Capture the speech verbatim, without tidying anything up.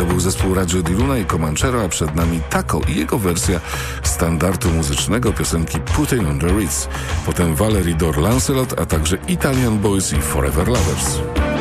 To był zespół Radio di Luna i Comanchero, a przed nami Taco i jego wersja standardu muzycznego piosenki Putting on the Ritz. Potem Valerie Dor Lancelot, a także Italian Boys i Forever Lovers.